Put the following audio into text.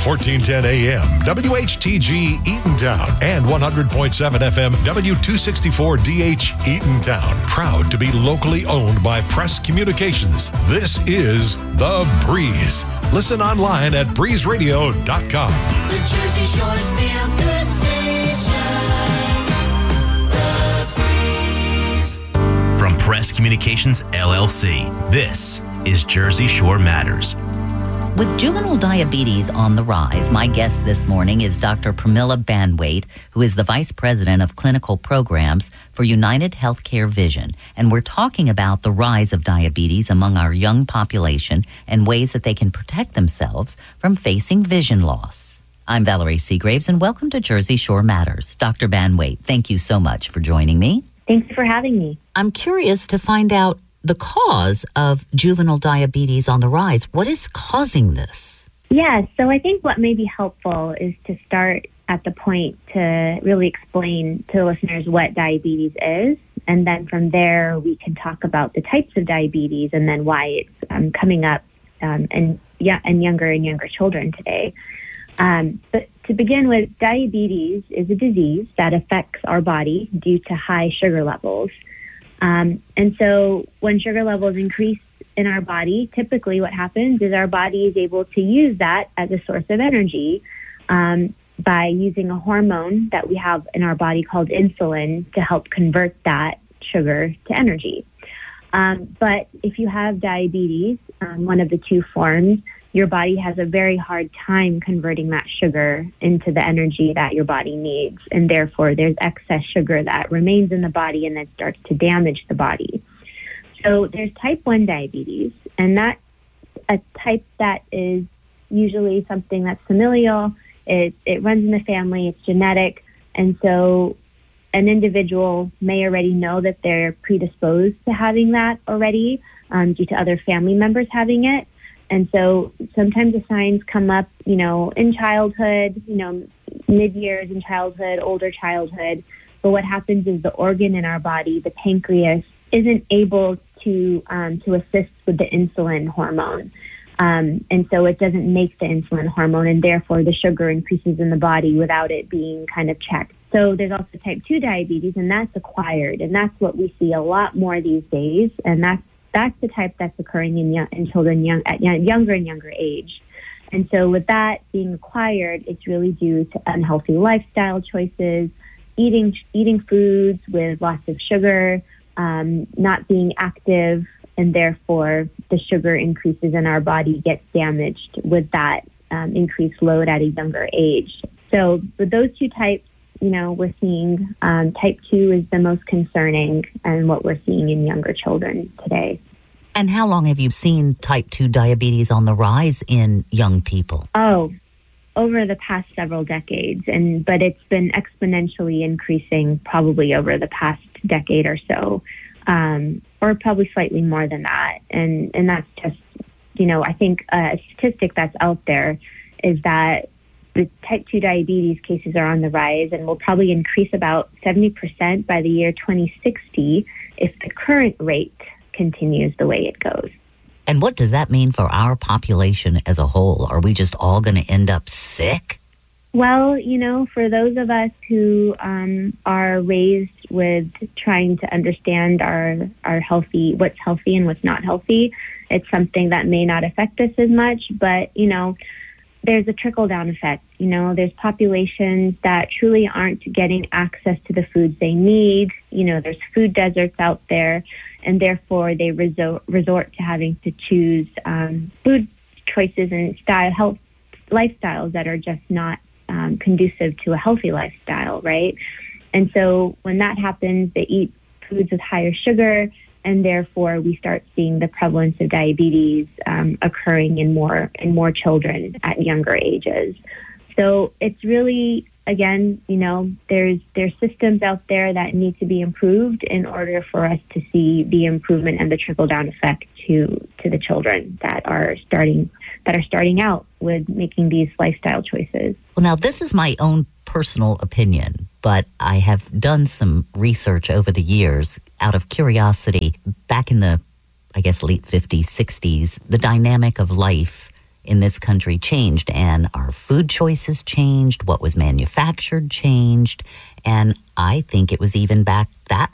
1410 AM, WHTG Eatontown, and 100.7 FM, W264DH Eatontown. Proud to be locally owned by Press Communications. This is The Breeze. Listen online at breezeradio.com. The Jersey Shore's feel good station. The Breeze. From Press Communications LLC, this is Jersey Shore Matters. With juvenile diabetes on the rise, my guest this morning is Dr. Pramila Banwait, who is the Vice President of Clinical Programs for United Healthcare Vision. And we're talking about the rise of diabetes among our young population and ways that they can protect themselves from facing vision loss. I'm Valerie Seagraves, and welcome to Jersey Shore Matters. Dr. Banwait, thank you so much for joining me. Thanks for having me. I'm curious to find out the cause of juvenile diabetes on the rise. What is causing this? Yeah, so I think what may be helpful is to start at the point to really explain to the listeners what diabetes is. And then from there, we can talk about the types of diabetes and then why it's coming up in younger and younger children today. But to begin with, diabetes is a disease that affects our body due to high sugar levels. And so when sugar levels increase in our body, typically what happens is our body is able to use that as a source of energy by using a hormone that we have in our body called insulin to help convert that sugar to energy. But if you have diabetes, one of the two forms, your body has a very hard time converting that sugar into the energy that your body needs. And therefore, there's excess sugar that remains in the body and then starts to damage the body. So there's type 1 diabetes, and that's a type that is usually something that's familial. It runs in the family. It's genetic. And so an individual may already know that they're predisposed to having that already due to other family members having it. And so sometimes the signs come up, in childhood, mid-years in childhood, older childhood. But what happens is the organ in our body, the pancreas, isn't able to assist with the insulin hormone. And so it doesn't make the insulin hormone, and therefore the sugar increases in the body without it being kind of checked. So there's also type 2 diabetes, and that's acquired. And that's what we see a lot more these days. And that's the type that's occurring in children at younger and younger age. And so with that being acquired, it's really due to unhealthy lifestyle choices, eating foods with lots of sugar, not being active, and therefore the sugar increases in our body gets damaged with that increased load at a younger age. So with those two types, we're seeing type 2 is the most concerning and what we're seeing in younger children today. And how long have you seen type 2 diabetes on the rise in young people? Oh, over the past several decades, but it's been exponentially increasing probably over the past decade or so, or probably slightly more than that. And that's just, I think a statistic that's out there is that the type 2 diabetes cases are on the rise and will probably increase about 70% by the year 2060 if the current rate continues the way it goes. And what does that mean for our population as a whole? Are we just all going to end up sick? Well, for those of us who are raised with trying to understand our healthy, what's healthy and what's not healthy, it's something that may not affect us as much, but, there's a trickle-down effect. There's populations that truly aren't getting access to the foods they need. There's food deserts out there, and therefore they resort to having to choose food choices and health lifestyles that are just not conducive to a healthy lifestyle, right? And so when that happens, they eat foods with higher sugar, and therefore we start seeing the prevalence of diabetes occurring in more children at younger ages. So it's really, again, there's systems out there that need to be improved in order for us to see the improvement and the trickle-down effect to the children that are starting out with making these lifestyle choices. Well, now this is my own personal opinion, but I have done some research over the years out of curiosity. Back in the, late 50s, 60s, the dynamic of life in this country changed, and our food choices changed, what was manufactured changed, and I think it was even back that